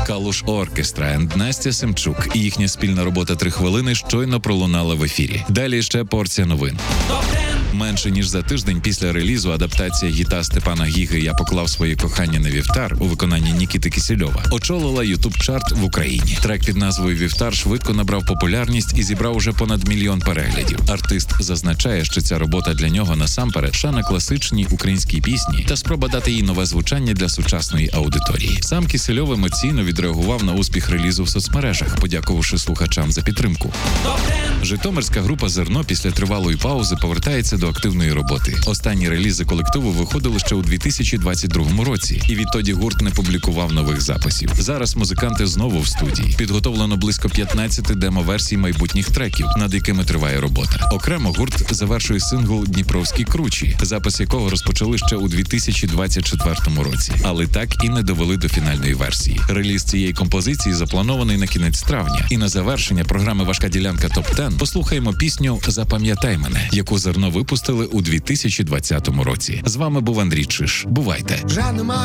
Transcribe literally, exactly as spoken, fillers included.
Калуш Оркестра енд Настя Семчук і їхня спільна робота «Три хвилини» щойно пролунала в ефірі. Далі ще порція новин. Менше ніж за тиждень після релізу адаптація гіта Степана Гіги «Я поклав своє кохання на вівтар» у виконанні Нікіти Кісельова очолила ютуб-чарт в Україні. Трек під назвою «Вівтар» швидко набрав популярність і зібрав уже понад мільйон переглядів. Артист зазначає, що ця робота для нього насамперед шана класичній українській пісні та спроба дати їй нове звучання для сучасної аудиторії. Сам Кісельов емоційно відреагував на успіх релізу в соцмережах, подякувавши слухачам за підтримку. Житомирська група «Зерно» після тривалої паузи повертається до активної роботи. Останні релізи колективу виходили ще у дві тисячі двадцять другому році, і відтоді гурт не публікував нових записів. Зараз музиканти знову в студії. Підготовлено близько п'ятнадцяти демо-версій майбутніх треків, над якими триває робота. Окремо гурт завершує сингл «Дніпровські кручі», запис якого розпочали ще у дві тисячі двадцять четвертому році, але так і не довели до фінальної версії. Реліз цієї композиції запланований на кінець травня. І на завершення програми «Важка ділянка топ десять» послухаємо пісню «Запам'ятай мене», яку «Зерно» випустили у дві тисячі двадцятому році. З вами був Андрій Чиш. Бувайте! Вже немає